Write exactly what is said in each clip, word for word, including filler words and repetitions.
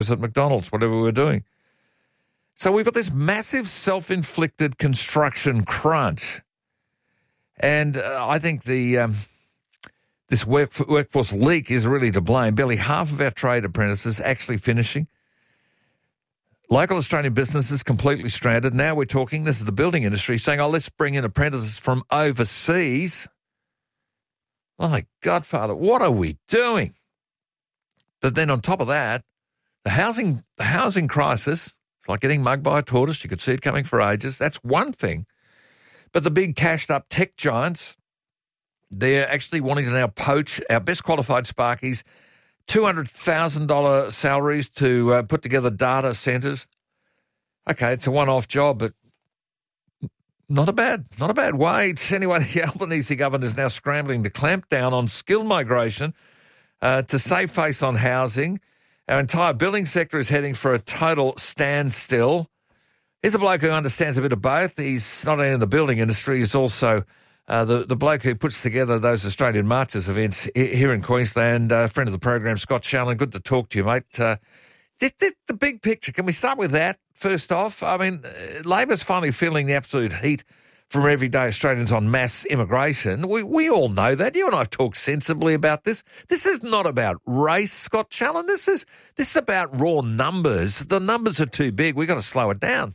at McDonald's, whatever we were doing. So we've got this massive self-inflicted construction crunch. And uh, I think the um, this work, workforce leak is really to blame. Barely half of our trade apprentices actually finishing. Local Australian businesses completely stranded. Now we're talking, this is the building industry, saying, oh, let's bring in apprentices from overseas. My Godfather, what are we doing? But then on top of that, the housing the housing crisis, it's like getting mugged by a tortoise. You could see it coming for ages. That's one thing. But the big cashed-up tech giants, they're actually wanting to now poach our best qualified Sparkies, two hundred thousand dollars salaries to uh, put together data centres. Okay, it's a one-off job, but not a bad, not a bad wage. Anyway, the Albanese government is now scrambling to clamp down on skilled migration uh, to save face on housing. Our entire building sector is heading for a total standstill. Here's a bloke who understands a bit of both. He's not only in the building industry, he's also uh, the, the bloke who puts together those Australian Marches events here in Queensland. Uh, friend of the program, Scott Shallen. Good to talk to you, mate. Uh, this, this, the big picture, can we start with that first off? I mean, uh, Labor's finally feeling the absolute heat from everyday Australians on mass immigration. We we all know that. You and I have talked sensibly about this. This is not about race, Scott Shallen. This is, this is about raw numbers. The numbers are too big. We've got to slow it down.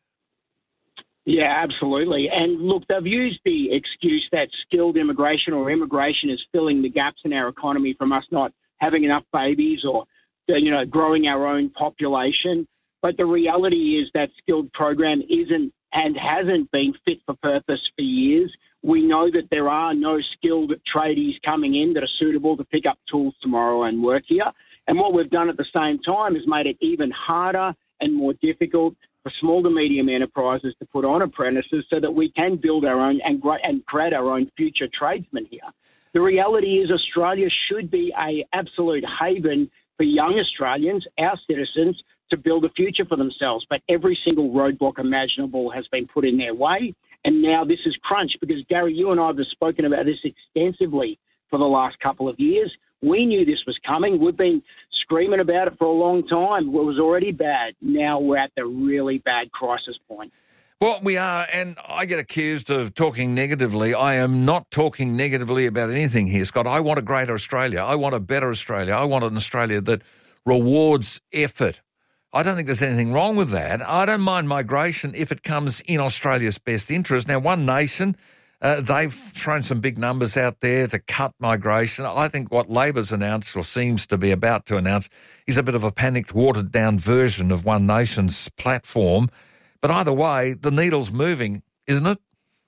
Yeah, absolutely. And look, they've used the excuse that skilled immigration or immigration is filling the gaps in our economy from us not having enough babies or, you know, growing our own population. But the reality is that skilled program isn't and hasn't been fit for purpose for years. We know that there are no skilled tradies coming in that are suitable to pick up tools tomorrow and work here. And what we've done at the same time is made it even harder and more difficult for small to medium enterprises to put on apprentices so that we can build our own and, and create our own future tradesmen here. The reality is Australia should be an absolute haven for young Australians, our citizens, to build a future for themselves. But every single roadblock imaginable has been put in their way. And now this is crunch because, Gary, you and I have spoken about this extensively for the last couple of years. We knew this was coming. We've been screaming about it for a long time. It was already bad. Now we're at the really bad crisis point. Well, we are, and I get accused of talking negatively. I am not talking negatively about anything here, Scott. I want a greater Australia. I want a better Australia. I want an Australia that rewards effort. I don't think there's anything wrong with that. I don't mind migration if it comes in Australia's best interest. Now, One Nation, uh, they've thrown some big numbers out there to cut migration. I think what Labor's announced or seems to be about to announce is a bit of a panicked, watered-down version of One Nation's platform. But either way, the needle's moving, isn't it?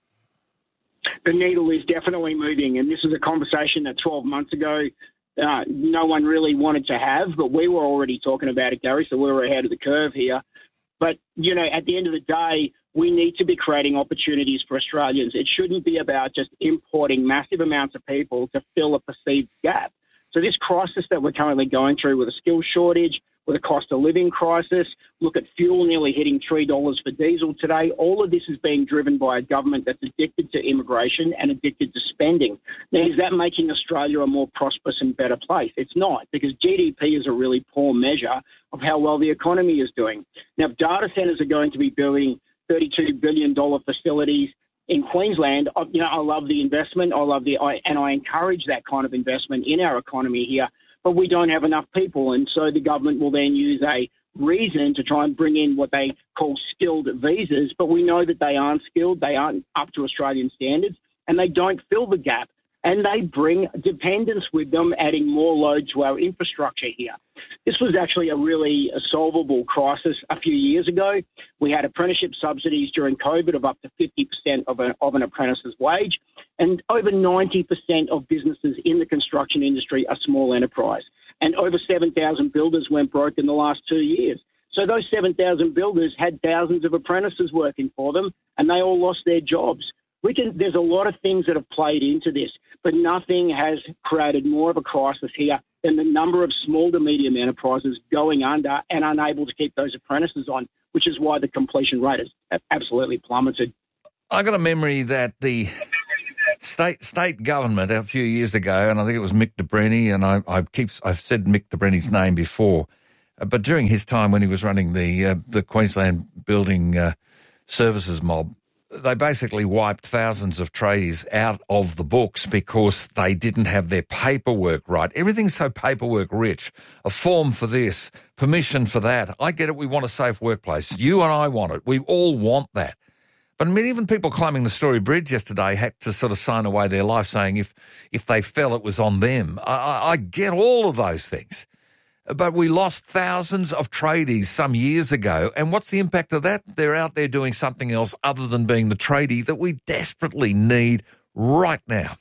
The needle is definitely moving, and this is a conversation that twelve months ago uh, no one really wanted to have, but we were already talking about it, Gary, so we were ahead of the curve here. But, you know, at the end of the day, we need to be creating opportunities for Australians. It shouldn't be about just importing massive amounts of people to fill a perceived gap. So this crisis that we're currently going through with a skills shortage, with a cost of living crisis, look at fuel nearly hitting three dollars for diesel today. All of this is being driven by a government that's addicted to immigration and addicted to spending. Now, is that making Australia a more prosperous and better place? It's not, because G D P is a really poor measure of how well the economy is doing. Now, data centres are going to be building thirty-two billion dollars facilities in Queensland. You know, I love the investment. I love the, I, and I encourage that kind of investment in our economy here. But we don't have enough people, and so the government will then use a reason to try and bring in what they call skilled visas. But we know that they aren't skilled, they aren't up to Australian standards, and they don't fill the gap. And they bring dependence with them, adding more load to our infrastructure here. This was actually a really a solvable crisis a few years ago. We had apprenticeship subsidies during COVID of up to fifty percent of, a, of an apprentice's wage, and over ninety percent of businesses in the construction industry are small enterprise. And over seven thousand builders went broke in the last two years. So those seven thousand builders had thousands of apprentices working for them, and they all lost their jobs. We can, there's a lot of things that have played into this, but nothing has created more of a crisis here than the number of small to medium enterprises going under and unable to keep those apprentices on, which is why the completion rate has absolutely plummeted. I got a memory that the state state government a few years ago, and I think it was Mick de Brenny, and I, I keep I've said Mick de Brenny's name before, Uh, but during his time when he was running the uh, the Queensland Building uh, Services mob, they basically wiped thousands of tradies out of the books because they didn't have their paperwork right. Everything's so paperwork rich. A form for this, permission for that. I get it. We want a safe workplace. You and I want it. We all want that. But I mean, even people climbing the Story Bridge yesterday had to sort of sign away their life saying if, if they fell, it was on them. I, I, I get all of those things. But we lost thousands of tradies some years ago. And what's the impact of that? They're out there doing something else other than being the tradie that we desperately need right now.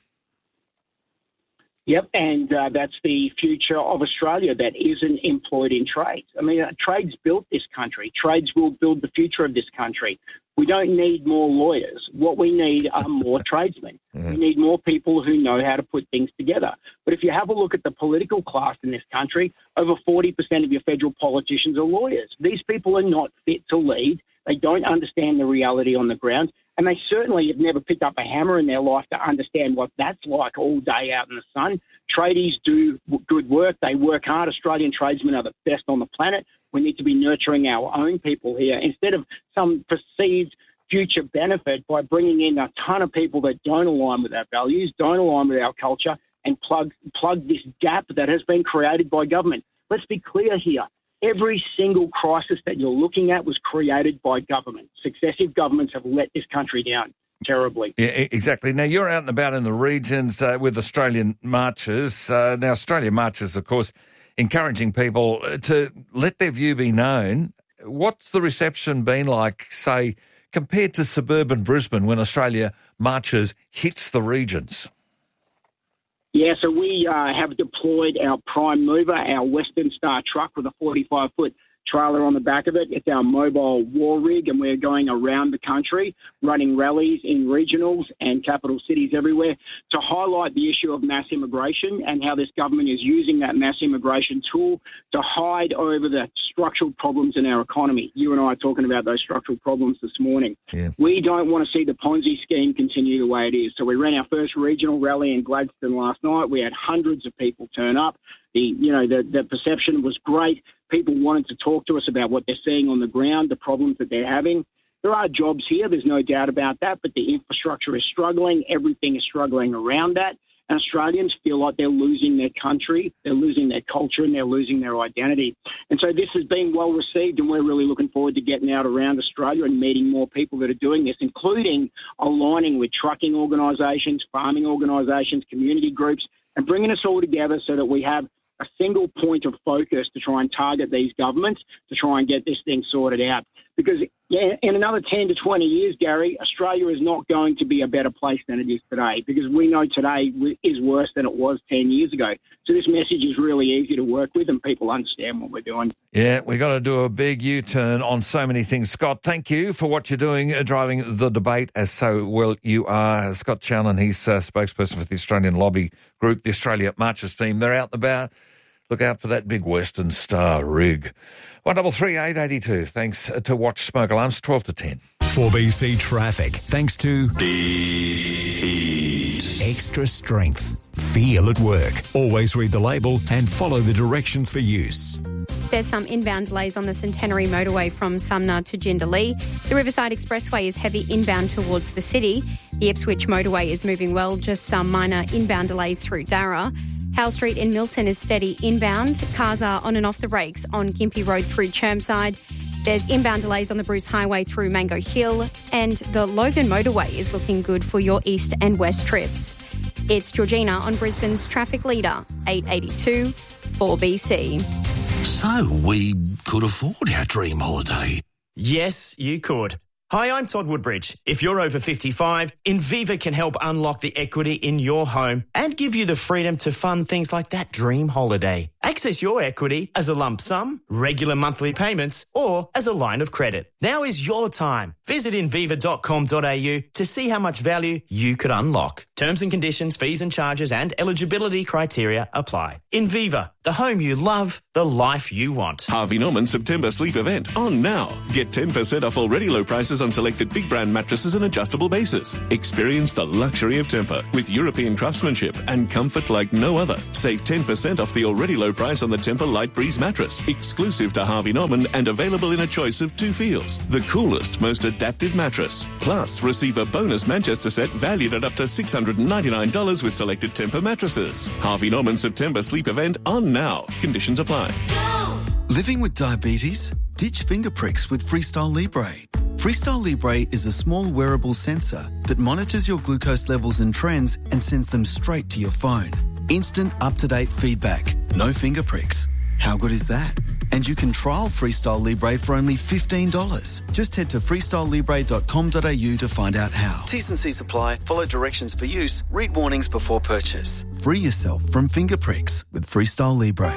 Yep, and uh, that's the future of Australia that isn't employed in trades. I mean, uh, trades built this country. Trades will build the future of this country. We don't need more lawyers. What we need are more tradesmen. Mm-hmm. We need more people who know how to put things together. But if you have a look at the political class in this country, over forty percent of your federal politicians are lawyers. These people are not fit to lead. They don't understand the reality on the ground. And they certainly have never picked up a hammer in their life to understand what that's like all day out in the sun. Tradies do good work. They work hard. Australian tradesmen are the best on the planet. We need to be nurturing our own people here instead of some perceived future benefit by bringing in a ton of people that don't align with our values, don't align with our culture, and plug, plug this gap that has been created by government. Let's be clear here. Every single crisis that you're looking at was created by government. Successive governments have let this country down terribly. Yeah, exactly. Now, you're out and about in the regions uh, with Australian marches. Uh, now, Australian marches, of course, encouraging people to let their view be known. What's the reception been like, say, compared to suburban Brisbane when Australia marches hits the regions? Yeah, so we uh, have deployed our prime mover, our Western Star truck with a forty-five foot trailer on the back of it. It's our mobile war rig, and we're going around the country running rallies in regionals and capital cities everywhere to highlight the issue of mass immigration and how this government is using that mass immigration tool to hide over the structural problems in our economy. You and I are talking about those structural problems this morning. Yeah. We don't want to see the Ponzi scheme continue the way it is. So we ran our first regional rally in Gladstone last night. We had hundreds of people turn up. The, you know, the, the perception was great. People wanted to talk to us about what they're seeing on the ground, the problems that they're having. There are jobs here, there's no doubt about that, but the infrastructure is struggling. Everything is struggling around that. And Australians feel like they're losing their country, they're losing their culture, and they're losing their identity. And so this has been well received, and we're really looking forward to getting out around Australia and meeting more people that are doing this, including aligning with trucking organisations, farming organisations, community groups, and bringing us all together so that we have a single point of focus to try and target these governments to try and get this thing sorted out. Because yeah, in another ten to twenty years, Gary, Australia is not going to be a better place than it is today, because we know today is worse than it was ten years ago. So this message is really easy to work with and people understand what we're doing. Yeah, we've got to do a big U-turn on so many things. Scott, thank you for what you're doing, uh, driving the debate as so well you are. Scott Challen, he's uh, spokesperson for the Australian Lobby Group, the Australia Marches team. They're out and about. Look out for that big Western Star rig. one double three eight eight two. Thanks to Watch Smoke Alarms, twelve to ten. four B C Traffic. Thanks to Heat. Extra strength. Feel at work. Always read the label and follow the directions for use. There's some inbound delays on the Centenary motorway from Sumner to Jindalee. The Riverside Expressway is heavy inbound towards the city. The Ipswich motorway is moving well, just some minor inbound delays through Darra. Howell Street in Milton is steady inbound. Cars are on and off the brakes on Gympie Road through Chermside. There's inbound delays on the Bruce Highway through Mango Hill. And the Logan motorway is looking good for your east and west trips. It's Georgina on Brisbane's traffic leader, eight eighty-two four B C. So we could afford our dream holiday. Yes, you could. Hi, I'm Todd Woodbridge. If you're over fifty-five, Inviva can help unlock the equity in your home and give you the freedom to fund things like that dream holiday. Access your equity as a lump sum, regular monthly payments, or as a line of credit. Now is your time. Visit inviva dot com dot a u to see how much value you could unlock. Terms and conditions, fees and charges and eligibility criteria apply. Inviva, the home you love, the life you want. Harvey Norman September sleep event on now. Get ten percent off already low prices on selected big brand mattresses and adjustable bases. Experience the luxury of Tempur with European craftsmanship and comfort like no other. Save ten percent off the already low price on the Tempur Light Breeze mattress, exclusive to Harvey Norman and available in a choice of two feels. The coolest, most adaptive mattress. Plus, receive a bonus Manchester set valued at up to six hundred ninety-nine dollars with selected Tempur mattresses. Harvey Norman September sleep event on now. Conditions apply. Living with diabetes? Ditch finger pricks with Freestyle Libre. Freestyle Libre is a small wearable sensor that monitors your glucose levels and trends and sends them straight to your phone. Instant up-to-date feedback. No finger pricks. How good is that? And you can trial Freestyle Libre for only fifteen dollars. Just head to freestyle libre dot com dot a u to find out how. T's and C's apply. Follow directions for use. Read warnings before purchase. Free yourself from finger pricks with Freestyle Libre.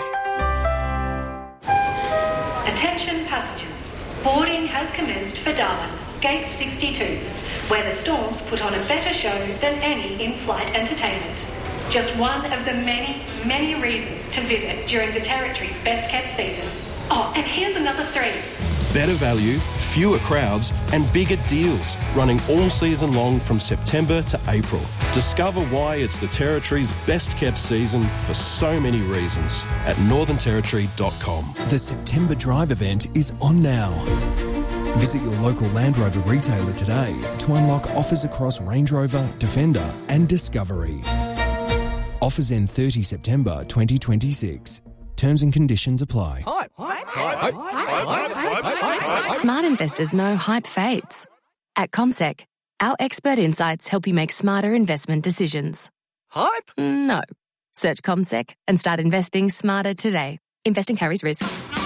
Attention passengers. Boarding has commenced for Darwin, Gate sixty-two, where the Storms put on a better show than any in-flight entertainment. Just one of the many, many reasons to visit during the Territory's best-kept season. Oh, and here's another three. Better value, fewer crowds and bigger deals running all season long from September to April. Discover why it's the Territory's best-kept season for so many reasons at northern territory dot com. The September Drive event is on now. Visit your local Land Rover retailer today to unlock offers across Range Rover, Defender and Discovery. Offers end thirtieth September twenty twenty-six. Terms and conditions apply. Hype. Hype. Hype. Hype. Hype. Smart investors know hype fades. At CommSec, our expert insights help you make smarter investment decisions. Hype? No. Search CommSec and start investing smarter today. Investing carries risk.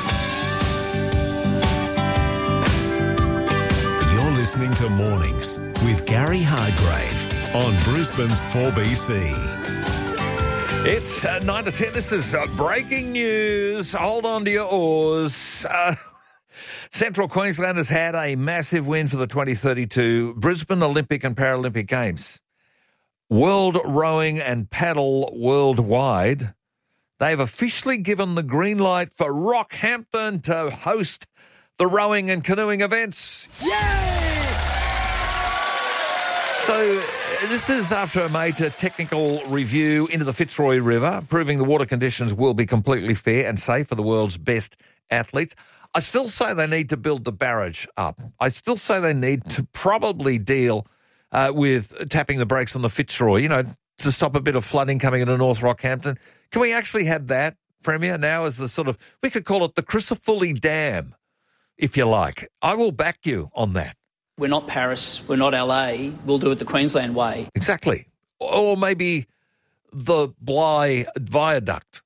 You're listening to Mornings with Gary Hardgrave on Brisbane's four B C. It's uh, nine to ten. This is uh, breaking news. Hold on to your oars. Uh, Central Queensland has had a massive win for the twenty thirty-two Brisbane Olympic and Paralympic Games. World Rowing and Paddle Worldwide, they've officially given the green light for Rockhampton to host the rowing and canoeing events. Yay! So this is after a major technical review into the Fitzroy River, proving the water conditions will be completely fair and safe for the world's best athletes. I still say they need to build the barrage up. I still say they need to probably deal uh, with tapping the brakes on the Fitzroy, you know, to stop a bit of flooding coming into North Rockhampton. Can we actually have that, Premier, now as the sort of, we could call it the Crisafulli Dam, if you like. I will back you on that. We're not Paris, we're not L A, we'll do it the Queensland way. Exactly. Or maybe the Bly Viaduct.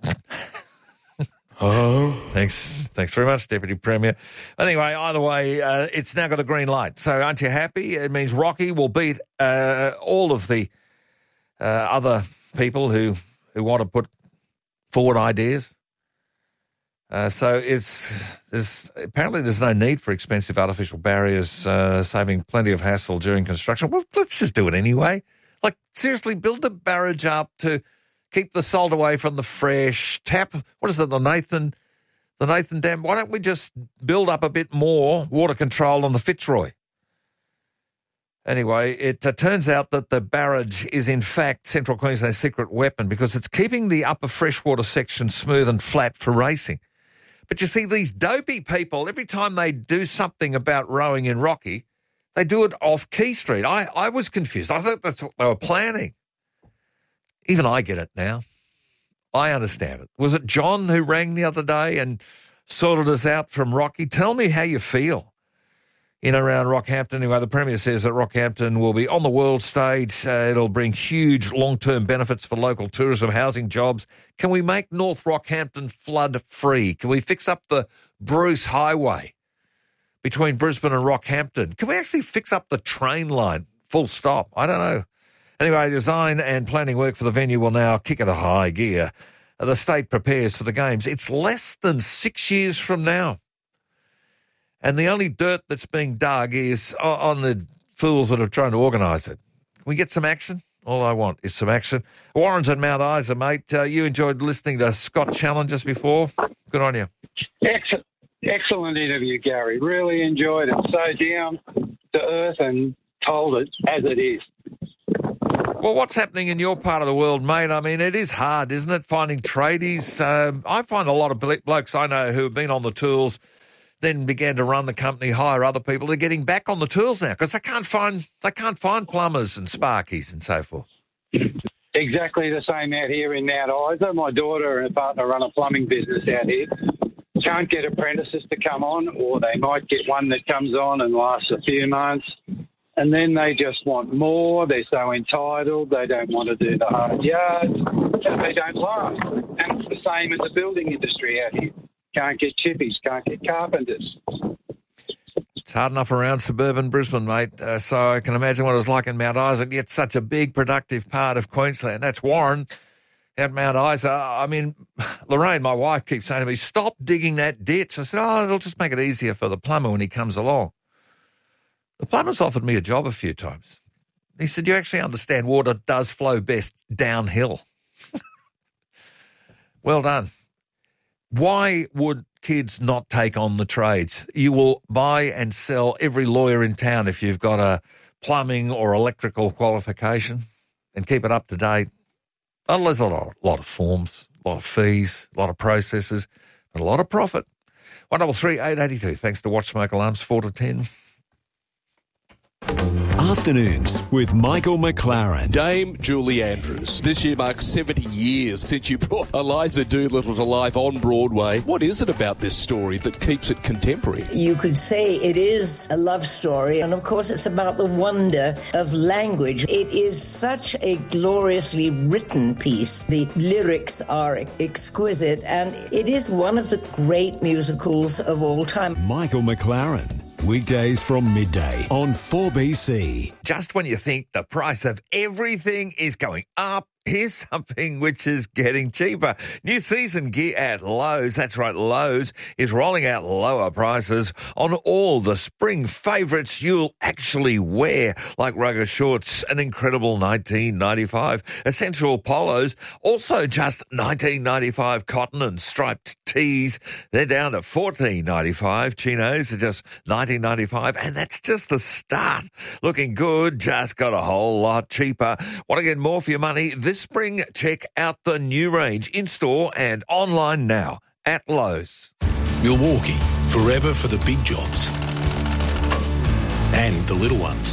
Oh. Thanks. Thanks very much, Deputy Premier. Anyway, either way, uh, it's now got a green light. So aren't you happy? It means Rocky will beat uh, all of the uh, other people who, who want to put forward ideas. Uh, so it's there's apparently there's no need for expensive artificial barriers, uh, saving plenty of hassle during construction. Well, let's just do it anyway. Like, seriously, build the barrage up to keep the salt away from the fresh. Tap, what is it, the Nathan, the Nathan Dam? Why don't we just build up a bit more water control on the Fitzroy? Anyway, it uh, turns out that the barrage is in fact Central Queensland's secret weapon because it's keeping the upper freshwater section smooth and flat for racing. But you see, these dopey people, every time they do something about rowing in Rocky, they do it off Key Street. I, I was confused. I thought that's what they were planning. Even I get it now. I understand it. Was it John who rang the other day and sorted us out from Rocky? Tell me how you feel in around Rockhampton. Anyway, the Premier says that Rockhampton will be on the world stage. Uh, it'll bring huge long-term benefits for local tourism, housing, jobs. Can we make North Rockhampton flood-free? Can we fix up the Bruce Highway between Brisbane and Rockhampton? Can we actually fix up the train line? Full stop. I don't know. Anyway, design and planning work for the venue will now kick into high gear. The state prepares for the Games. It's less than six years from now. And the only dirt that's being dug is on the fools that are trying to organise it. Can we get some action? All I want is some action. Warren's at Mount Isa, mate. Uh, you enjoyed listening to Scott Challen just before. Good on you. Excellent, excellent interview, Gary. Really enjoyed it. So down to earth and told it as it is. Well, what's happening in your part of the world, mate? I mean, it is hard, isn't it, finding tradies? Um, I find a lot of blokes I know who have been on the tools, then began to run the company, hire other people. They're getting back on the tools now because they can't find they can't find plumbers and sparkies and so forth. Exactly the same out here in Mount Isa. My daughter and her partner run a plumbing business out here. Can't get apprentices to come on, or they might get one that comes on and lasts a few months. And then they just want more. They're so entitled. They don't want to do the hard yards. And they don't last. And it's the same in the building industry out here. Can't get chippies. Can't get carpenters. It's hard enough around suburban Brisbane, mate. Uh, so I can imagine what it was like in Mount Isa. Yet such a big, productive part of Queensland. That's Warren at Mount Isa. I mean, Lorraine, my wife, keeps saying to me, stop digging that ditch. I said, oh, it'll just make it easier for the plumber when he comes along. The plumber's offered me a job a few times. He said, you actually understand water does flow best downhill. Well done. Why would kids not take on the trades? You will buy and sell every lawyer in town if you've got a plumbing or electrical qualification and keep it up to date. Oh, there's a lot, a lot of forms, a lot of fees, a lot of processes, but a lot of profit. one double three eight eight two. Thanks to Watch Smoke Alarms, four to ten. Afternoons with Michael McLaren. Dame Julie Andrews. This year marks seventy years since you brought Eliza Doolittle to life on Broadway. What is it about this story that keeps it contemporary? You could say it is a love story, and of course it's about the wonder of language. It is such a gloriously written piece. The lyrics are exquisite, and it is one of the great musicals of all time. Michael McLaren. Weekdays from midday on four B C. Just when you think the price of everything is going up, here's something which is getting cheaper. New season gear at Lowe's. That's right, Lowe's is rolling out lower prices on all the spring favourites you'll actually wear, like rugger shorts, an incredible nineteen ninety-five, essential polos, also just nineteen ninety-five cotton and striped tees. They're down to fourteen ninety-five. Chinos are just nineteen ninety-five, and that's just the start. Looking good, just got a whole lot cheaper. Want to get more for your money? This spring, check out the new range in-store and online now at Lowe's. Milwaukee, forever for the big jobs and the little ones.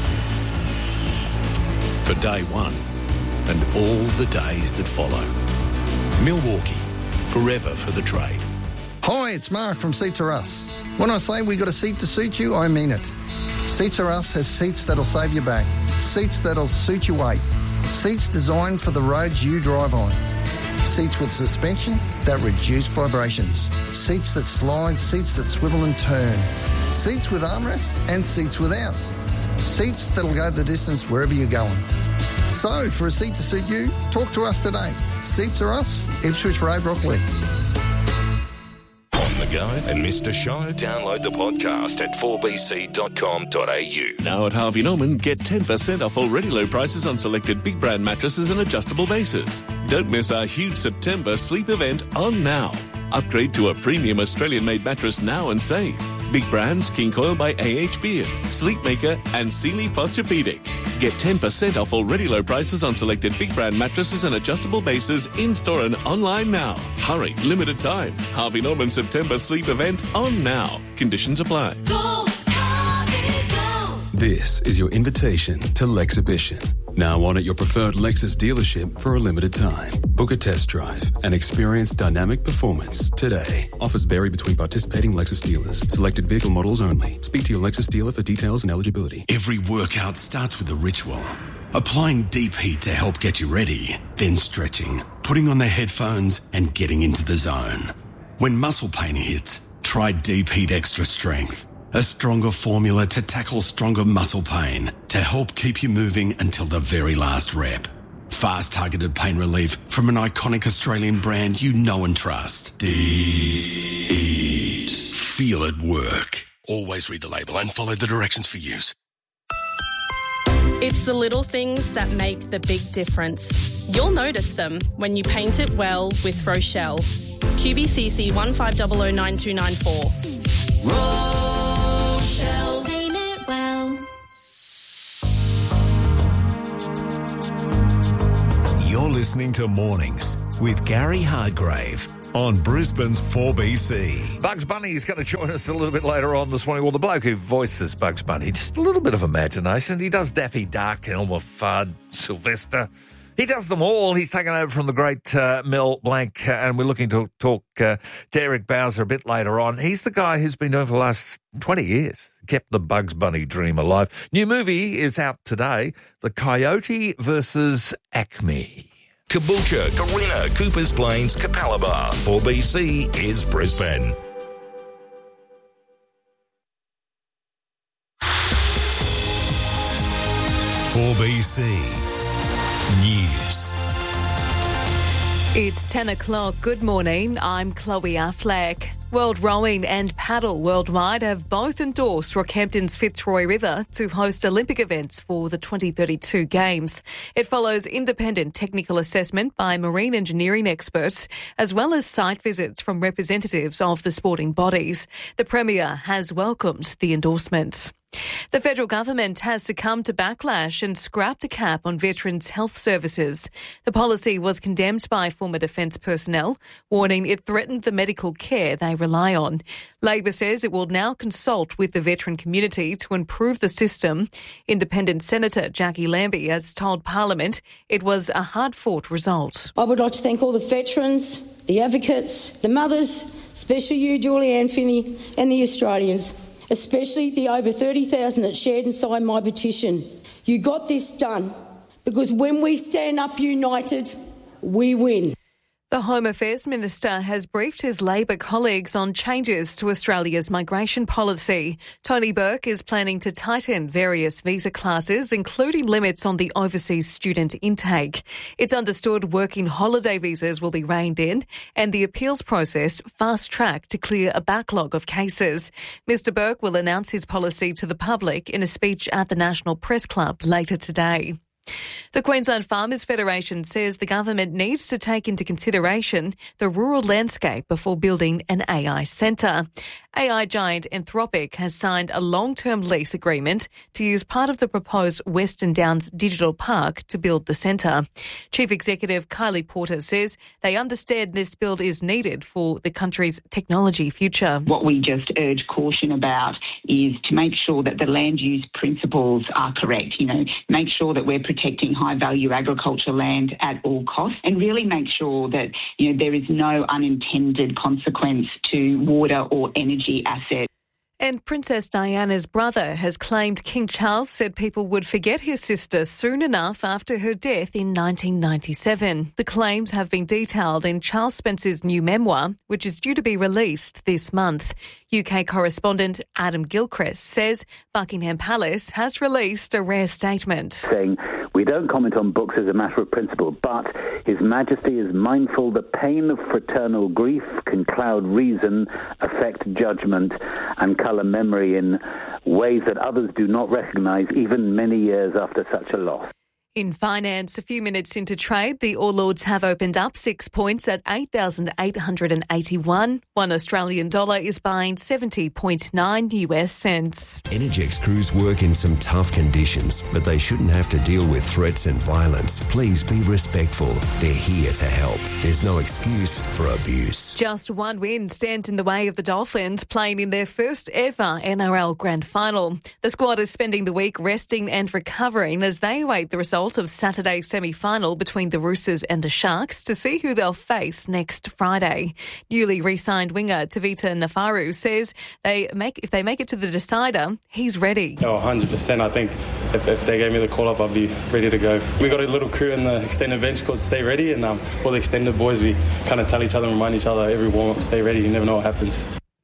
For day one and all the days that follow. Milwaukee, forever for the trade. Hi, it's Mark from Seats Are Us. When I say we got a seat to suit you, I mean it. Seats Are Us has seats that'll save you back, seats that'll suit your weight, seats designed for the roads you drive on, seats with suspension that reduce vibrations, seats that slide, seats that swivel and turn, seats with armrests and seats without, seats that'll go the distance wherever you're going. So, for a seat to suit you, talk to us today. Seats Are Us, Ipswich Road, Brooklyn. On the go and missed a show? Download the podcast at four b c dot com dot a u. Now at Harvey Norman, get ten percent off already low prices on selected big brand mattresses and adjustable bases. Don't miss our huge September sleep event on now. Upgrade to a premium Australian-made mattress now and save. Big brands, King Coil by A H Beard, Sleepmaker and Sealy Posturepedic. Get ten percent off already low prices on selected big brand mattresses and adjustable bases in-store and online now. Hurry, limited time. Harvey Norman September sleep event on now. Conditions apply. Go, Harvey, go. This is your invitation to Lexhibition. Now on at your preferred Lexus dealership for a limited time. Book a test drive and experience dynamic performance today. Offers vary between participating Lexus dealers. Selected vehicle models only. Speak to your Lexus dealer for details and eligibility. Every workout starts with a ritual. Applying deep heat to help get you ready, then stretching, putting on the headphones and getting into the zone. When muscle pain hits, try Deep Heat Extra Strength. A stronger formula to tackle stronger muscle pain to help keep you moving until the very last rep. Fast targeted pain relief from an iconic Australian brand you know and trust. Deep Heat. Feel it work. Always read the label and follow the directions for use. It's the little things that make the big difference. You'll notice them when you paint it well with Rochelle. Q B C C one five zero zero nine two nine four. Rochelle. Paint it well. You're listening to Mornings with Gary Hardgrave on Brisbane's four B C. Bugs Bunny is going to join us a little bit later on this morning. Well, the bloke who voices Bugs Bunny, just a little bit of imagination. He does Daffy Duck, Elmer Fudd, Sylvester. He does them all. He's taken over from the great uh, Mel Blanc, uh, and we're looking to talk uh, to Eric Bowser a bit later on. He's the guy who's been doing for the last twenty years, kept the Bugs Bunny dream alive. New movie is out today, The Coyote versus Acme. Caboolture, Carina, Coopers Plains, Capalaba. four B C is Brisbane. four B C News. It's ten o'clock. Good morning. I'm Chloe Affleck. World Rowing and Paddle Worldwide have both endorsed Rockhampton's Fitzroy River to host Olympic events for the twenty thirty-two Games. It follows independent technical assessment by marine engineering experts, as well as site visits from representatives of the sporting bodies. The Premier has welcomed the endorsement. The federal government has succumbed to backlash and scrapped a cap on veterans' health services. The policy was condemned by former defence personnel, warning it threatened the medical care they rely on. Labor says it will now consult with the veteran community to improve the system. Independent Senator Jackie Lambie has told Parliament it was a hard-fought result. I would like to thank all the veterans, the advocates, the mothers, especially you, Julianne Finney, and the Australians, especially the over thirty thousand that shared and signed my petition. You got this done because when we stand up united, we win. The Home Affairs Minister has briefed his Labor colleagues on changes to Australia's migration policy. Tony Burke is planning to tighten various visa classes, including limits on the overseas student intake. It's understood working holiday visas will be reined in and the appeals process fast-tracked to clear a backlog of cases. Mister Burke will announce his policy to the public in a speech at the National Press Club later today. The Queensland Farmers Federation says the government needs to take into consideration the rural landscape before building an A I centre. A I giant Anthropic has signed a long-term lease agreement to use part of the proposed Western Downs Digital Park to build the centre. Chief Executive Kylie Porter says they understand this build is needed for the country's technology future. What we just urge caution about is to make sure that the land use principles are correct. You know, make sure that we're protecting high-value agriculture land at all costs, and really make sure that, you know, there is no unintended consequence to water or energy assets. And Princess Diana's brother has claimed King Charles said people would forget his sister soon enough after her death in nineteen ninety-seven. The claims have been detailed in Charles Spencer's new memoir, which is due to be released this month. U K correspondent Adam Gilchrist says Buckingham Palace has released a rare statement. Saying, we don't comment on books as a matter of principle, but His Majesty is mindful the pain of fraternal grief can cloud reason, affect judgment, and colour memory in ways that others do not recognise even many years after such a loss. In finance, a few minutes into trade, the All Ords have opened up six points at eight thousand eight hundred eighty-one. One Australian dollar is buying seventy point nine U S cents. Energex crews work in some tough conditions, but they shouldn't have to deal with threats and violence. Please be respectful. They're here to help. There's no excuse for abuse. Just one win stands in the way of the Dolphins playing in their first ever N R L Grand Final. The squad is spending the week resting and recovering as they await the result of Saturday's semi-final between the Roosters and the Sharks to see who they'll face next Friday. Newly re-signed winger Tavita Nafaru says they make if they make it to the decider, he's ready. Oh, one hundred percent. I think if, if they gave me the call-up, I'd be ready to go. We got a little crew in the extended bench called Stay Ready, and um, all the extended boys, we kind of tell each other and remind each other every warm-up, stay ready. You never know what happens.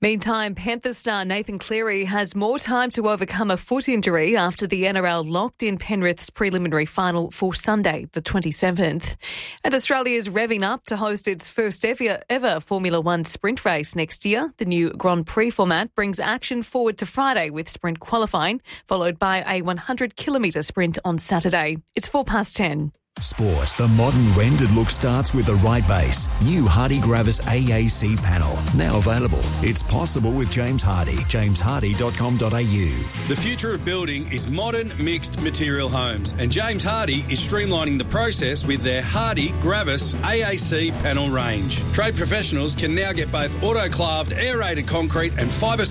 Meantime, Panthers star Nathan Cleary has more time to overcome a foot injury after the N R L locked in Penrith's preliminary final for Sunday, the twenty-seventh. And Australia's revving up to host its first ever, ever Formula One sprint race next year. The new Grand Prix format brings action forward to Friday with sprint qualifying, followed by a one hundred kilometre sprint on Saturday. It's four past ten. Sport. The modern rendered look starts with the right base. New Hardy Gravis A A C panel. Now available. It's possible with James Hardy. james hardy dot com dot a u. The future of building is modern mixed material homes, and James Hardy is streamlining the process with their Hardy Gravis A A C panel range. Trade professionals can now get both autoclaved aerated concrete and fibre